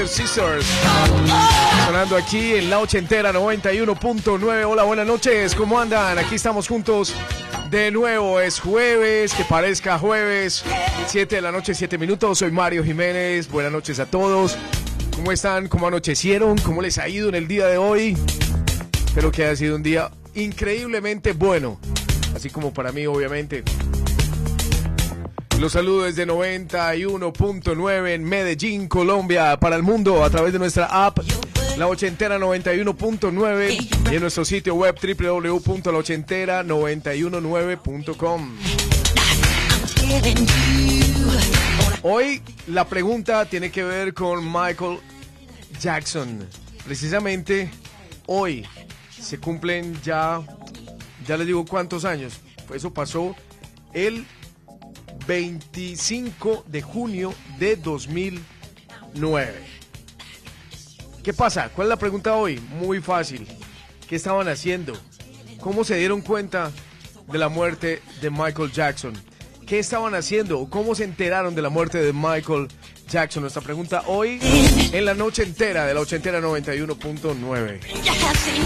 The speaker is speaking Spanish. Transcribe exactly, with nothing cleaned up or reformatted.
Pointer Sisters. Sonando aquí en la ochentera noventa y uno punto nueve. Hola, buenas noches, ¿cómo andan? Aquí estamos juntos de nuevo. Es jueves, que parezca jueves. siete de la noche, siete minutos. Soy Mario Jiménez. Buenas noches a todos. ¿Cómo están? ¿Cómo anochecieron? ¿Cómo les ha ido en el día de hoy? Espero que haya sido un día increíblemente bueno. Así como para mí, obviamente. Los saludo desde noventa y uno punto nueve en Medellín, Colombia, para el mundo a través de nuestra app La Ochentera noventa y uno punto nueve y en nuestro sitio web doble u doble u doble u punto la ochentera noventa y uno nueve punto com. Hoy la pregunta tiene que ver con Michael Jackson. Precisamente hoy se cumplen ya, ya les digo cuántos años. Eso pasó el veinticinco de junio de dos mil nueve. ¿Qué pasa? ¿Cuál es la pregunta hoy? Muy fácil. ¿Qué estaban haciendo? ¿Cómo se dieron cuenta de la muerte de Michael Jackson? ¿Qué estaban haciendo? ¿Cómo se enteraron de la muerte de Michael Jackson? Nuestra pregunta hoy en la noche entera de la ochentera noventa y uno punto nueve.